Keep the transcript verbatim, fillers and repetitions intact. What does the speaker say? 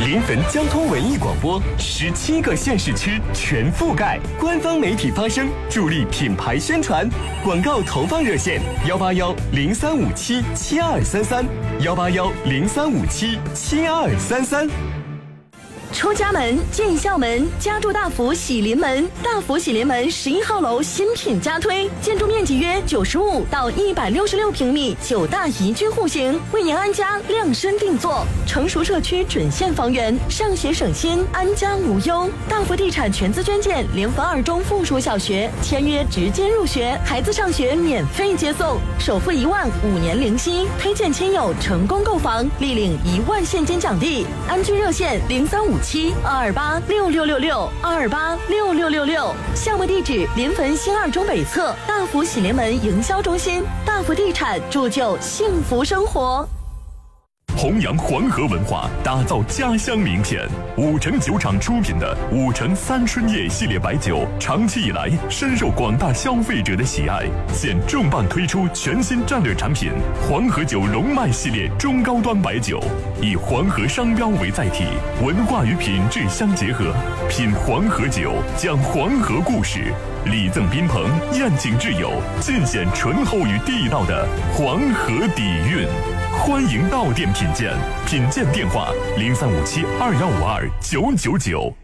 临汾交通文艺广播，十七个县市区全覆盖，官方媒体发声，助力品牌宣传。广告投放热线：幺八幺零三五七七二三三，幺八幺零三五七七二三三。 出家门，进校门，家住大福喜临门。大福喜临门十一号楼新品加推，建筑面积约九十五到一百六十六平米，九大宜居户型，为您安家量身定做。成熟社区准现房源，上学省心，安家无忧。大福地产全资捐建临汾二中附属小学，签约直接入学，孩子上学免费接送，首付一万，五年零息。推荐亲友成功购房，立领一万现金奖励。安居热线零三五七二二八六六六六二二八六六六六，项目地址临汾新二中北侧大福喜临门营销中心。大福地产铸就幸福生活。 弘扬黄河文化，打造家乡名片。五城酒厂出品的五城三春夜系列白酒，长期以来深受广大消费者的喜爱。现重磅推出全新战略产品黄河酒龙脉系列中高端白酒，以黄河商标为载体，文化与品质相结合，品黄河酒，讲黄河故事，礼赠宾朋，宴请挚友，尽显醇厚与地道的黄河底蕴。欢迎到店品鉴，品鉴电话零三五七二幺五二九九九。